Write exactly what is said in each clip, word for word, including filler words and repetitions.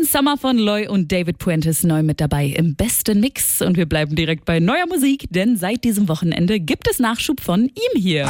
Summer von Loy und David Puentes neu mit dabei im besten Mix. Und wir bleiben direkt bei neuer Musik, denn seit diesem Wochenende gibt es Nachschub von ihm hier.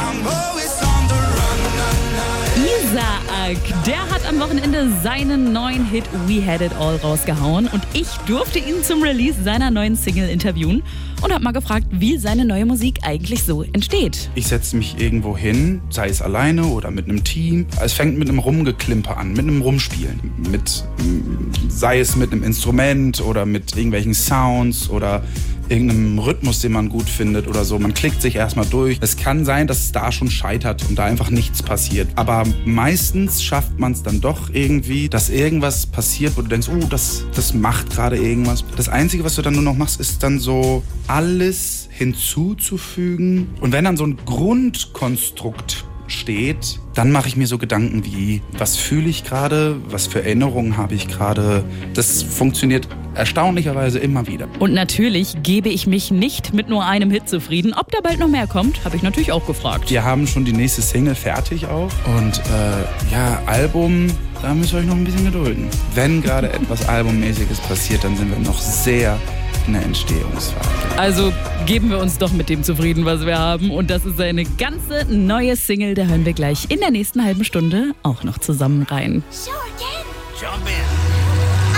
Isaac, der hat am Wochenende seinen neuen Hit We Had It All rausgehauen und ich durfte ihn zum Release seiner neuen Single interviewen und habe mal gefragt, wie seine neue Musik eigentlich so entsteht. Ich setze mich irgendwo hin, sei es alleine oder mit einem Team. Es fängt mit einem Rumgeklimper an, mit einem Rumspielen. Mit, sei es mit einem Instrument oder mit irgendwelchen Sounds oder irgendeinem Rhythmus, den man gut findet oder so. Man klickt sich erstmal durch. Es kann sein, dass es da schon scheitert und da einfach nichts passiert. Aber meistens schafft man es dann doch irgendwie, dass irgendwas passiert, wo du denkst, oh, das, das macht gerade irgendwas. Das Einzige, was du dann nur noch machst, ist dann so alles hinzuzufügen. Und wenn dann so ein Grundkonstrukt steht, dann mache ich mir so Gedanken wie, was fühle ich gerade, was für Erinnerungen habe ich gerade. Das funktioniert erstaunlicherweise immer wieder. Und natürlich gebe ich mich nicht mit nur einem Hit zufrieden. Ob da bald noch mehr kommt, habe ich natürlich auch gefragt. Wir haben schon die nächste Single fertig auch. Und äh, ja, Album, da müsst ihr euch noch ein bisschen gedulden. Wenn gerade etwas Albummäßiges passiert, dann sind wir noch sehr in der Entstehungsphase. Also geben wir uns doch mit dem zufrieden, was wir haben. Und das ist eine ganze neue Single. Da hören wir gleich in der nächsten halben Stunde auch noch zusammen rein. Sure can. Jump in.